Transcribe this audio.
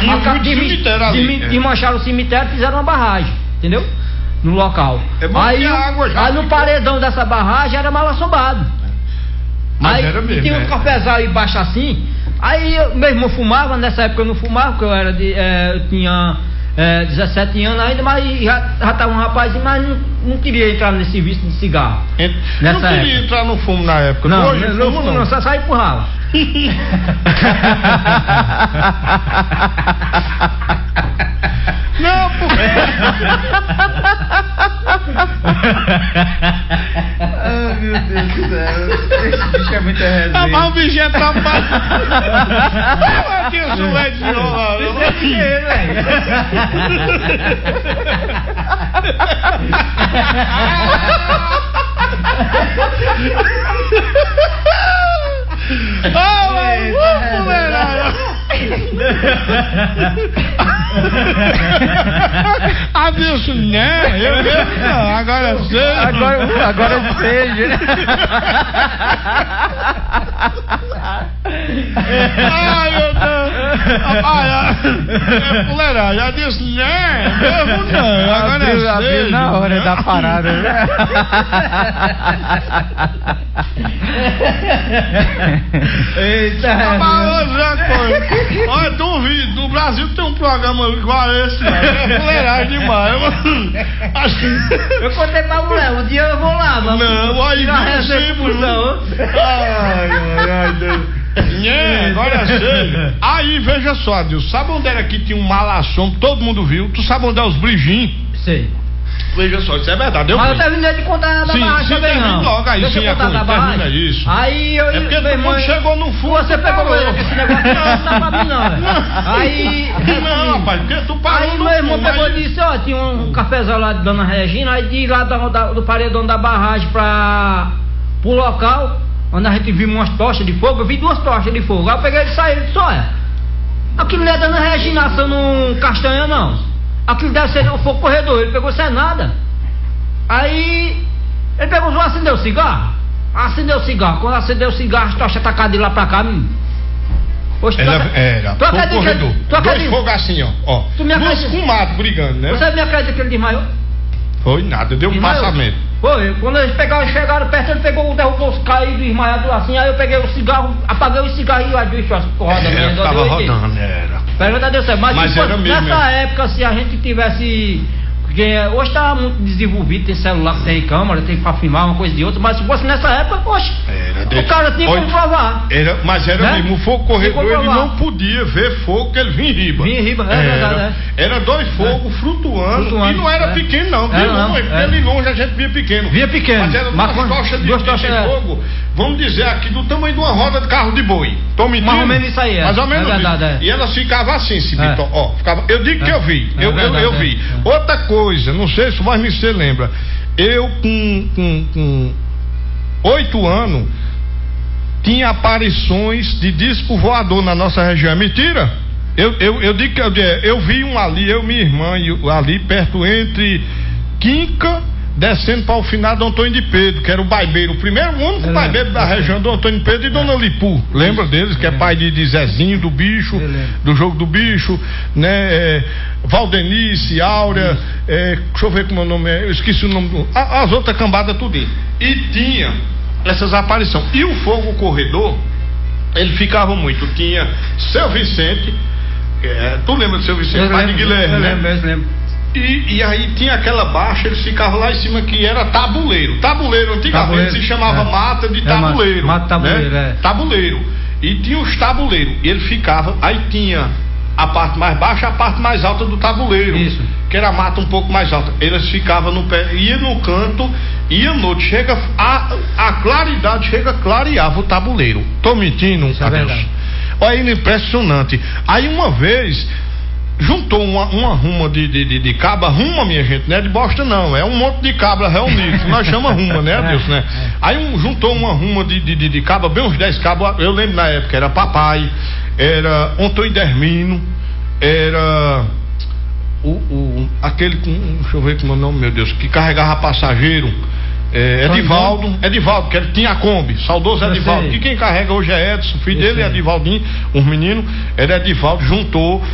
desmancharam o cemitério e fizeram uma barragem, entendeu? No local. Aí no paredão dessa barragem era mal assombrado. Mas aí era mesmo, tinha um cafezal embaixo assim. Aí meu irmão fumava, nessa época eu não fumava, porque eu tinha 17 anos ainda, mas já estava um rapazinho, mas não queria entrar nesse vício de cigarro. Não queria entrar no fumo na época. Não, não, só sair por rala. Não, porque... Ai, meu Deus do céu. Esse bicho é muito resenha. Mas o bicho é trabalho. Aqui eu sou velho de viola. Isso é dinheiro, velho. Adeus, né? Eu mesmo não, agora sei. Agora seja. Ai, meu Deus. Fuleiragem, já disse, né? Mesmo não, agora abriu na hora da parada, né? Eita, olha, duvido, no Brasil tem um programa igual a esse, é fuleiragem demais. Eu contei pra mulher, um dia eu vou lá, mas não, aí não simples, não. Ai, Deus. Agora sei. Aí, veja só, Deus, sabe onde era que tinha um malassom, todo mundo viu? Tu sabe onde é os brigins? Sei. Veja só, isso é verdade. Mas eu terminei de contar da barragem também, não. Logo aí, deixa eu contar da barragem. Termina isso. Aí eu... É porque tu quando chegou no fundo, você pegou esse negócio, não dá pra mim, não. Aí... Não, rapaz, porque tu parou aí meu irmão pegou e disse, ó, tinha um cafezal lá de Dona Regina, aí de lá do paredão da barragem pro local, onde a gente viu umas tochas de fogo, eu vi 2 tochas de fogo. Aí eu peguei e saí e disse, olha, aquilo não é Dona Regina assando um castanha, não. Aquilo deve ser um fogo corredor. Ele pegou sem nada. Aí ele pegou e acendeu o cigarro. Quando acendeu o cigarro, as tochas tacadas de lá pra cá. Era fogo corredor. 2 fogos assim, ó. 2 comadres brigando, né? Você me acredita que ele desmaiou? Foi nada, deu um passamento. Foi, quando eles chegaram perto, ele derrubou os caídos, desmaiados assim. Aí eu peguei o cigarro, apaguei o cigarro e o bicho rodando. Tava rodando, era. Pergunta a Deus, mas era mesmo, nessa época, se a gente tivesse... Porque hoje tá muito desenvolvido, tem celular, tem câmera, tem pra filmar uma coisa de outra, mas se fosse nessa época, poxa, o cara tinha que comprovar. Mas era mesmo, o fogo corredor, ele não podia ver fogo, que ele vinha em riba. Verdade. Era 2 fogos flutuando, e não era pequeno não, de longe a gente via pequeno. Mas era 2 tochas de fogo, vamos dizer aqui, do tamanho de uma roda de carro de boi. Tô mentindo? Mais ou menos isso aí, mais ou menos verdade, E elas ficavam assim, Cibitó, ó, eu digo que eu vi, eu vi. Outra coisa, não sei se mais você lembra, eu com 8 anos tinha aparições de disco voador na nossa região. É mentira? Eu digo que eu vi um ali, eu e minha irmã ali perto entre Quinca, descendo para o final do Antônio de Pedro, que era o baibeiro, o único baibeiro da região do Antônio de Pedro e Dona Lipu. Lembra deles? Que é pai de Zezinho, do bicho, do jogo do bicho, né? Valdenice, Áurea, deixa eu ver como é o nome, eu esqueci o nome, as outras cambadas tudo. E tinha essas aparições. E o fogo corredor, ele ficava muito. Tinha Seu Vicente, tu lembra do Seu Vicente? Pai de Guilherme, né? Eu lembro. E aí tinha aquela baixa, eles ficavam lá em cima, que era tabuleiro. Tabuleiro, antigamente se chamava mata de tabuleiro. Mata tabuleiro, né? Tabuleiro. E tinha os tabuleiros. E ele ficava, aí tinha a parte mais baixa e a parte mais alta do tabuleiro. Isso. Que era a mata um pouco mais alta. Eles ficavam no pé, ia no canto, ia à noite, a claridade clareava o tabuleiro. Tô mentindo? Isso é verdade. Olha, impressionante. Aí uma vez juntou uma ruma de cabra, minha gente, não é de bosta não, é um monte de cabra reunidos, nós chamamos ruma, né, Deus, né? Aí juntou uma ruma de cabra, bem uns 10 cabras, eu lembro na época, era papai, era Antônio Dermino, era aquele, deixa eu ver como é o nome, meu Deus, que carregava passageiro, Edivaldo, que ele tinha a Kombi, saudoso Edivaldo, que quem carrega hoje é Edson, filho dele é Edivaldinho, os meninos, era Edivaldo, juntou